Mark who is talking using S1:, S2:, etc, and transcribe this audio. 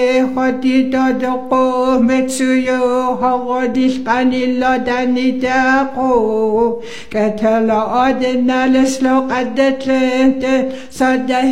S1: خودی داد قومت سویو حوادیش قنیلا دنی دقو قتل آدنا لسلو قدت لنت صده